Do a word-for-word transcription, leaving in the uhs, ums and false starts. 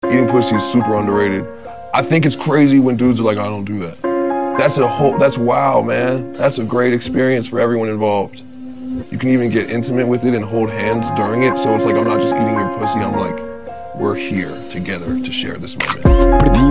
Eating pussy is super underrated. I think it's crazy when dudes are like, I don't do that. That's a whole, that's wow, man. That's a great experience for everyone involved. You can even get intimate with it and hold hands during it, so it's like I'm not just eating your pussy, I'm like, we're here together to share this moment.